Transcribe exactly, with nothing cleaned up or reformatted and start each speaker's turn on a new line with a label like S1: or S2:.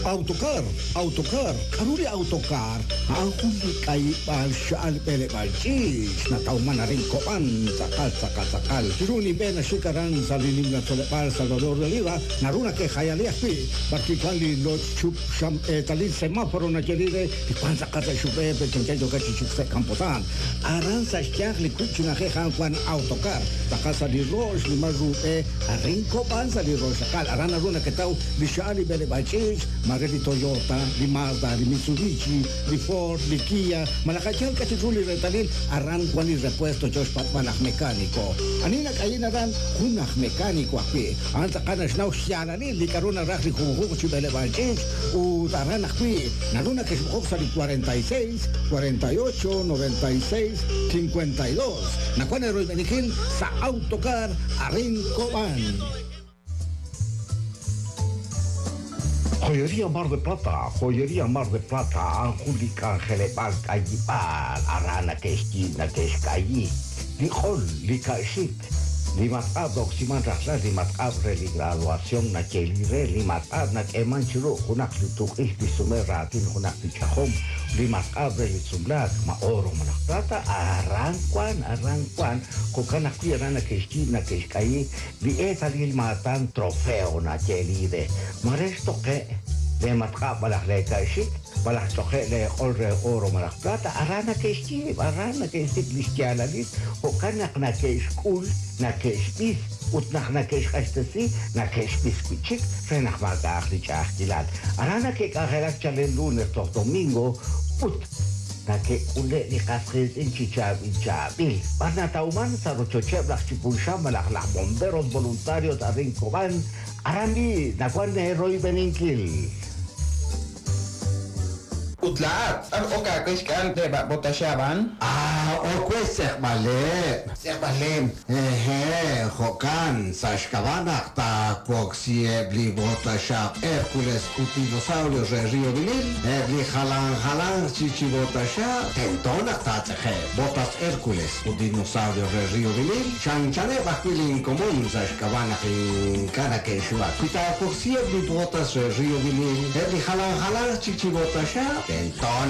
S1: Autocar, autocar, karuli autocar, ang huli kay Balsyal Pele Balchis, na tauman na rin ko pan, sakal, sakal, sakal. Siruni Ben na sikaran sa linim na Solepal, Salvador de Oliva, naruna kay Hayaliakpi, bakikali lo chup sham talin semaforo na jelire, ipan sa kata syupe, pecencayo kachichik sa kampotan. Aran sa siyang likod na kay Hangkwan autocar, saka sa di Roche, lima rupe, arin ko pan sa di Roche, sakal. Aran naruna kitaw, Balsyal Pele Balchis, Mare di Toyota, di Mazda, di Mitsubishi, di Ford, di Kia, malakachal kasi suli retalin, aran kwan ni repuesto Diyos pat malak mekaniko. Anina kayo na ran, hunak mekaniko akpi. Ang takanas na usyana ni, di karoon na rakli kumuhuk si Bele Balchis, u taran akpi. Naruna kismukok sa di forty-six, forty-eight, ninety-six, fifty-two. Nakwan na rin manikin sa autocar, arin koban. Joyería Mar de Plata, Joyería Mar de Plata, Angélica Angelepal, Cayipal, Arana Kestina, Kescayi, Lijol, Licaishik, Limatab, Oximan Raslas, Limatab, Religraduación, Nakelire, Limatab, Nakemanchiro, Hunak Litukis, Bisumeratin, Hunak Lichahom, Limatab, Relitsumlak, Maoro, Manak Plata, Arranquan, Arranquan, Cocanaqui, Arana Kestina, Kescayi, Lieta Lilmatan, Trofeo, Nakelire, Maresto que le matka balak le kaishik balak toke le olre oro malak plata arana ke sti arana ke sti listiala lit o kanak na ke school na ke spis ut nach na ke khastasi na ke spis kuchik fenach malka akhli chahtilat arana ke kagelak chalen lunes to domingo ut na ke ule ni kasres in chichab in chabil barna tauman sa rochoche blak chipulsha malak la bomberos voluntarios arin koban arami na kwan ne Roy Beninkil
S2: Utlaat, ang oka kay skan te ba bota syaban?
S3: Ah, okwe sek bale.
S2: Sek balim.
S3: Ehe, hokan sa shkabanak ta koksie bli bota shap Hércules u dinosaurios re Río Vinil. Ebli halan halan chichi bota shap. Tentonak ta tseje. Botas Hércules u dinosaurios re Río Vinil. Chan chane bakwili in común sa shkabanak in kana ke shua. Kuita koksie bli botas re Río Vinil. Ebli halan halan chichi bota shap. Tentonak